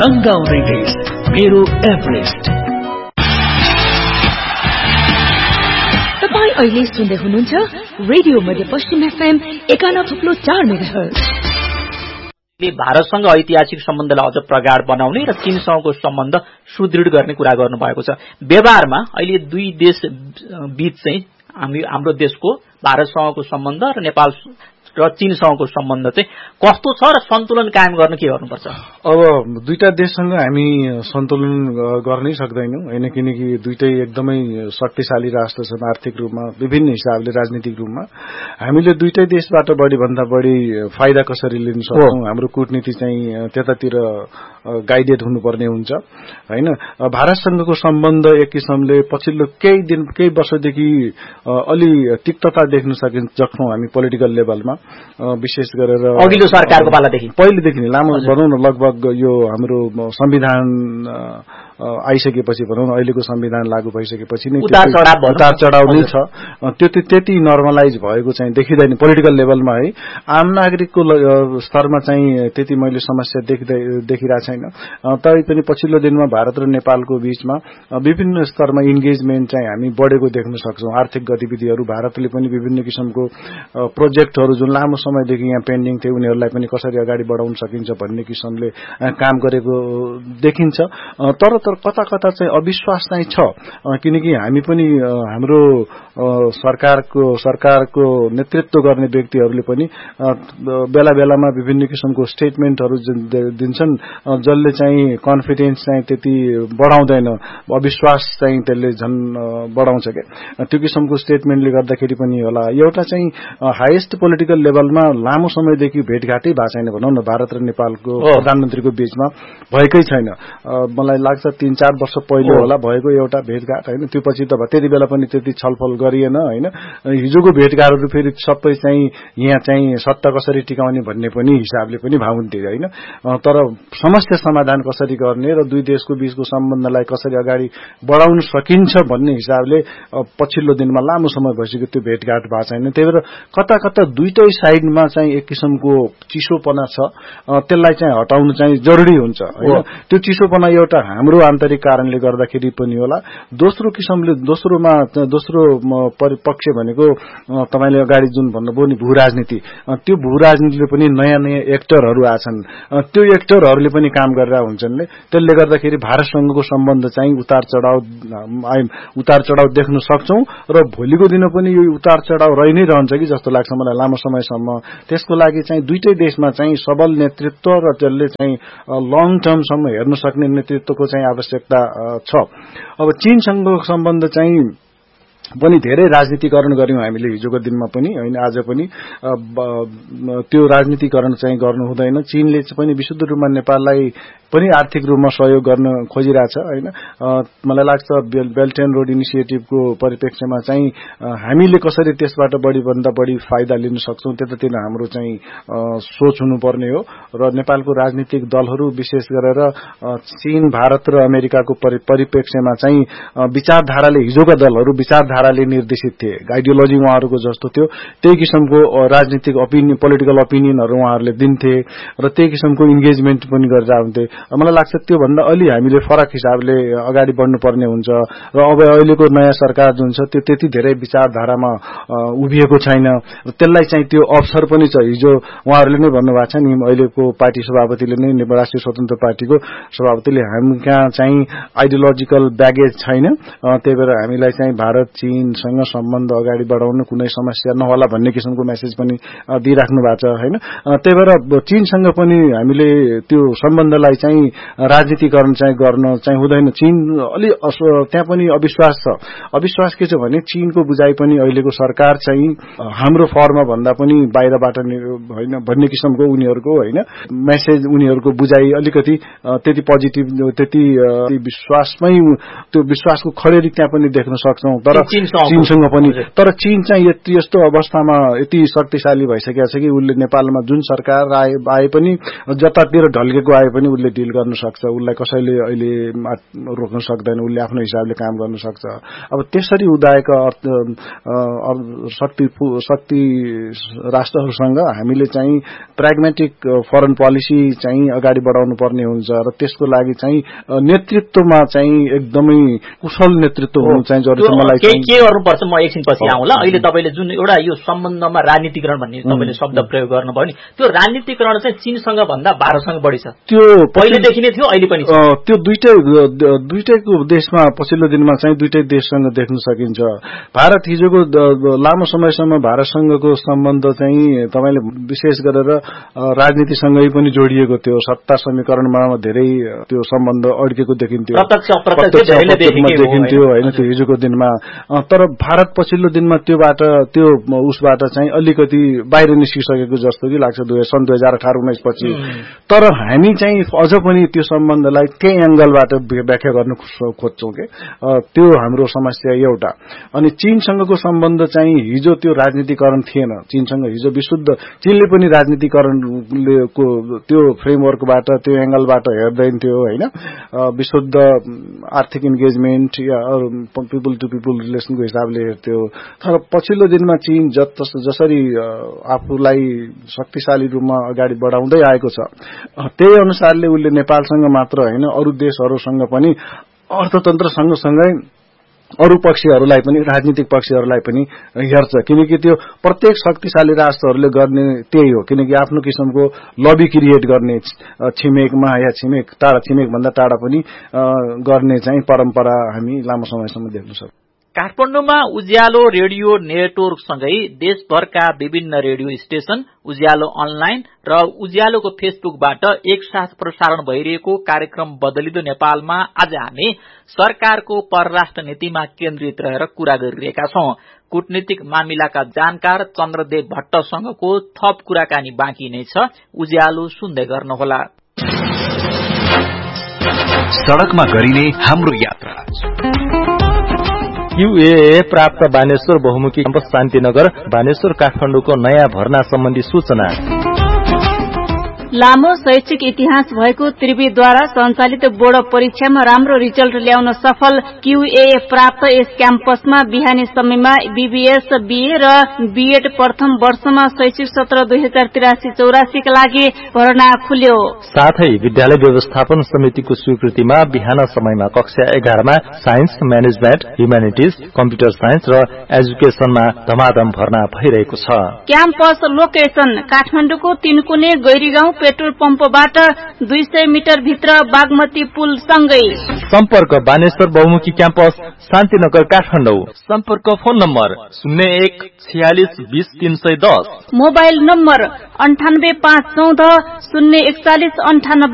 रंगाउँदै देश मेरो एभरेस्ट। तपाईं अहिले सुन्दै हुनुहुन्छ रेडियो मध्यपश्चिम FM 91.4 मेगाहर्ज। भारतसँग ऐतिहासिक सम्बन्धलाई अझ प्रगाढ बनाउने र चीनसँगको सम्बन्ध सुदृढ गर्ने कुरा गर्नुभएको छ। व्यवहारमा अहिले दुई देश बीच चाहिँ हाम्रो देशको भारतसँगको सम्बन्ध र नेपाल र चीनसँगको सम्बन्ध चाहिँ कस्तो छ र सन्तुलन कायम गर्न के गर्नुपर्छ? अब दुईटा देशसँग हामी सन्तुलन गर्नै सक्दैनौं हैन, किनकि दुईटै एकदमै शक्तिशाली राष्ट्र छन् आर्थिक रूपमा, विभिन्न हिसाबले राजनीतिक रूपमा। हामीले दुईटै देशबाट बढी भन्दा बढी फाइदा कसरी लिन सक्छौं, हाम्रो कूटनीति चाहिँ त्यतातिर गाइडेड हुनुपर्ने हुन्छ हैन। भारतसँगको सम्बन्ध एक किसिमले पछिल्लो केही वर्षदेखि अलि तिक्तता देख्न सक्छौं हामी पोलिटिकल लेभलमा, विशेष गरेर अघिल्लो सरकारको पालादेखि पहिलेदेखि नै लामो भनौं न, लगभग यो हाम्रो संविधान आइसकेपछि भनौं न, अहिलेको संविधान लागू भइसकेपछि नै उतार चढाव नै छ। त्यति नर्मलाइज भएको चाहिँ देखिदैन पोलिटिकल लेभलमा है। आम नागरिकको स्तरमा चाहिँ त्यति मैले समस्या देखिरहेको छैन। तैपनि पछिल्लो दिनमा भारत र नेपालको बीचमा विभिन्न स्तरमा इन्गेजमेन्ट चाहिँ हामी बढेको देख्न सक्छौं। आर्थिक गतिविधिहरू भारतले पनि विभिन्न किसिमको प्रोजेक्टहरू जुन लामो समयदेखि यहाँ पेन्डिङ थिए उनीहरूलाई पनि कसरी अगाडि बढाउन सकिन्छ भन्ने किसिमले काम गरेको देखिन्छ। तर कता कता चाहिँ अविश्वास चाहिँ छ, किनकि हामी पनि हाम्रो सरकारको नेतृत्व गर्ने व्यक्तिहरूले पनि बेला बेलामा विभिन्न किसिमको स्टेटमेन्टहरू दिन्छन् जसले चाहिँ कन्फिडेन्स चाहिँ त्यति बढाउँदैन, अविश्वास चाहिँ त्यसले झन् बढाउँछ के। त्यो किसिमको स्टेटमेन्टले गर्दाखेरि पनि होला एउटा चाहिँ हाईएस्ट पोलिटिकल लेभलमा लामो समयदेखि भेटघाटै भएको छैन भनौं न, भारत र नेपालको प्रधानमन्त्रीको बीचमा भएकै छैन। मलाई लाग्छ 3-4 वर्ष पहिले होला भएको एउटा भेटघाट हैन। त्यो पछि त त्यति बेला पनि त्यति छलफल गरिएन हैन। हिजोको भेटघाटहरू फेरि सबै चाहिँ यहाँ चाहिँ सत्ता कसरी टिकाउने भन्ने पनि हिसाबले पनि भाउन्थे हैन। तर समस्या समाधान कसरी गर्ने र दुई देशको बीचको सम्बन्धलाई कसरी अगाडि बढाउन सकिन्छ भन्ने हिसाबले पछिल्लो दिनमा लामो समय भइसक्यो त्यो भेटघाट भएको छैन। त्यही भएर कता कता दुईटै साइडमा चाहिँ एक किसिमको चिसोपना छ, त्यसलाई चाहिँ हटाउनु चाहिँ जरुरी हुन्छ हैन। त्यो चिसोपना एउटा हाम्रो आन्तरिक कारणले गर्दाखेरि पनि होला। दोस्रो पक्ष भनेको तपाईले अगाडि जुन भन्नुभयो नि भू राजनीति, त्यो भू राजनीतिले पनि नयाँ एक्टरहरू आछन्, त्यो एक्टरहरूले पनि काम गरेर हुन्छन्। त्यसले गर्दाखेरि भारतसँगको सम्बन्ध चाहिँ उतार चढाव देख्न सक्छौं र भोलिको दिन पनि यो उतार चढाव रहि नै रहन्छ कि जस्तो लाग्छ मलाई लामो समयसम्म। त्यसको लागि चाहिँ दुईटै देशमा चाहिँ सबल नेतृत्व र त्यसले चाहिँ लङ टर्मसम्म हेर्न सक्ने नेतृत्वको चाहिँ आवश्यकता छ। अब चीनसँगको सम्बन्ध चाहिँ पनि धेरै राजनीतिकरण गर्यौं हामीले हिजोको दिनमा पनि हैन, आज पनि त्यो राजनीतिकरण चाहिँ गर्नु हुँदैन। चीनले पनि विशुद्ध रूपमा नेपाललाई पनि आर्थिक रूपमा सहयोग गर्न खोजिरहेछ हैन। मलाई लाग्छ बेल्ट एन्ड रोड इनिसिएटिभको परिप्रेक्ष्यमा चाहिँ हामीले कसरी त्यसबाट बढी भन्दा बढी फाइदा लिन सक्छौं त्यतातिर हाम्रो चाहिँ सोच हुनुपर्ने हो। र नेपालको राजनीतिक दलहरू विशेष गरेर चीन, भारत र अमेरिकाको परिप्रेक्ष्यमा चाहिँ विचारधाराले हिजोका दलहरू विचारधाराले निर्देशित थिए, आइडियोलोजी उहाँहरूको जस्तो थियो, त्यही किसिमको राजनीतिक पोलिटिकल ओपिनियनहरू उहाँहरूले दिन्थे र त्यही किसिमको इन्गेजमेन्ट पनि गरेर हुन्थे। मलाई लाग्छ त्यो भन्दा अलि हामीले फरक हिसाबले अगाडि बढ्नुपर्ने हुन्छ। र अब अहिलेको नयाँ सरकार जुन छ त्यो त्यति धेरै विचारधारामा उभिएको छैन, त्यसलाई चाहिँ त्यो अवसर पनि छ। हिजो उहाँहरूले नै भन्नुभएको छ नि, अहिलेको पार्टी सभापतिले नै, राष्ट्रिय स्वतन्त्र पार्टीको सभापतिले हामी कहाँ चाहिँ आइडियोलोजिकल ब्यागेज छैन, त्यही भएर हामीलाई चाहिँ भारत चीनसँग सम्बन्ध अगाडि बढाउन कुनै समस्या नहोला भन्ने किसिमको मेसेज पनि दिइराख्नु भएको छ हैन। त्यही भएर चीनसँग पनि हामीले त्यो सम्बन्धलाई चाहिँ राजनीतिकरण चाहिँ गर्न चाहिँ हुँदैन। चीन अलि त्यहाँ पनि अविश्वास छ। अविश्वास के छ भने चीनको बुझाइ पनि अहिलेको सरकार चाहिँ हाम्रो फर्ममा भन्दा पनि बाहिरबाट हैन भन्ने किसिमको उनीहरूको हैन मेसेज, उनीहरूको बुझाइ अलिकति त्यति पोजिटिभ, त्यति विश्वासमै त्यो विश्वासको खडेरी त्यहाँ पनि देख्न सक्छौं। तर चीनसँग पनि। तर चीन चाहिँ यस्तो अवस्थामा यति शक्तिशाली भइसकेको छ कि उसले नेपालमा जुन सरकार आए पनि जतातिर ढल्केको आए पनि उसले डिल गर्न सक्छ, उसलाई कसैले अहिले रोक्न सक्दैन, उसले आफ्नो हिसाबले काम गर्न सक्छ। अब त्यसरी उदाएका शक्ति राष्ट्रहरूसँग हामीले चाहिँ प्राग्मेटिक फरेन पोलिसी चाहिँ अगाडि बढाउनु पर्ने हुन्छ र त्यसको लागि चाहिँ नेतृत्वमा चाहिँ एकदमै कुशल नेतृत्व हुनु चाहिँ जरुरी छ। मलाई के गर्नुपर्छ म एकछिनपछि आउँला। अहिले तपाईले जुन एउटा यो सम्बन्धमा राजनीतिकरण भन्ने तपाईले शब्द प्रयोग गर्नुभयो नि, त्यो राजनीतिकरण चाहिँ चीनसँग भन्दा भारतसँग बढी छ। त्यो पहिलेदेखि नै थियो, अहिले पनि छ। त्यो दुईटैको देशमा पछिल्लो दिनमा चाहिँ दुईटै देशसँग देख्न सकिन्छ। भारत हिजोको लामो समयसम्म भारतसँगको सम्बन्ध चाहिँ तपाईले विशेष गरेर राजनीतिसँगै पनि जोडिएको थियो। सत्ता समीकरणमा धेरै त्यो सम्बन्ध अड्केको देखिन्थ्यो, देखिन्थ्यो होइन त्यो हिजोको दिनमा। तर भारत पछिल्लो दिनमा त्यो उसबाट चाहिँ अलिकति बाहिर निस्किसकेको जस्तो कि लाग्छ सन् 2018-19 पछि। तर हामी चाहिँ अझ पनि त्यो सम्बन्धलाई त्यही एंगलबाट व्याख्या गर्न खोज्छौं के, त्यो हाम्रो समस्या एउटा। अनि चीनसँगको सम्बन्ध चाहिँ हिजो त्यो राजनीतिकरण थिएन। चीनसँग हिजो विशुद्ध चीनले पनि राजनीतिकरणको त्यो फ्रेमवर्कबाट त्यो एंगलबाट हेर्दैन थियो होइन, विशुद्ध आर्थिक engagement yeah people to people रिलेसनको हिसाबले हेर्थ्यो। तर पछिल्लो दिनमा चीन जसरी आफूलाई शक्तिशाली रूपमा अगाडि बढाउँदै आएको छ, त्यही अनुसारले उसले नेपालसँग मात्र होइन अरू देशहरूसँग पनि अर्थतन्त्र सँगसँगै अरू पक्षहरूलाई पनि राजनीतिक पक्षहरूलाई पनि हेर्छ। किनकि त्यो प्रत्येक शक्तिशाली राष्ट्रहरूले गर्ने त्यही हो, किनकि आफ्नो किसिमको लबी क्रिएट गर्ने छिमेकमा या छिमेक भन्दा टाढा पनि गर्ने चाहिँ परम्परा हामी लामो समयसम्म देख्न सक्छौं। काठमाडौँमा उज्यालो रेडियो नेटवर्कसँगै देशभरका विभिन्न रेडियो स्टेशन, उज्यालो अनलाइन र उज्यालोको फेसबुकबाट एकसाथ प्रसारण भइरहेको कार्यक्रम बदलिदो नेपालमा आज हामी सरकारको परराष्ट्र नीतिमा केन्द्रित रहेर कुरा गरिरहेका छौं। कूटनीतिक मामिलाका जानकार चन्द्रदेव भट्टसँगको थप कुराकानी बाँकी नै छ, उज्यालो सुन्दै गर्नुहोला। सड़कमा गरिने हाम्रो यात्रा। QAA प्राप्त बानेश्वर बहुमुखी क्याम्पस शान्तिनगर बानेश्वर काठमाडौँको नयाँ भर्ना सम्बन्धी सूचना। लामो शैक्षिक इतिहास भएको त्रिवेदद्वारा सञ्चालित बोर्ड परीक्षामा राम्रो रिजल्ट ल्याउन सफल QAA प्राप्त यस क्याम्पसमा बिहानी समयमा BBS, BA र BEd प्रथम वर्षमा शैक्षिक सत्र 2083-84 का लागि भर्ना खुल्यो। साथै विद्यालय व्यवस्थापन समितिको स्वीकृतिमा बिहान समयमा कक्षा 11 मा science, management, humanities, computer science र एजुकेशनमा धमाधम भर्ना भइरहेको छ। क्याम्पस लोकेसन काठमाडौँको तीनकुने गैरीगाउँ पेट्रोल पम्पबाट 200 मिटर भित्र बागमती पुल सँगै। सम्पर्क बानेश्वर बहुमुखी क्याम्पस शान्तिनगर काठमाडौँ। सम्पर्क फोन नम्बर 01 46 20 310, मोबाइल नम्बर 98 514 041 98।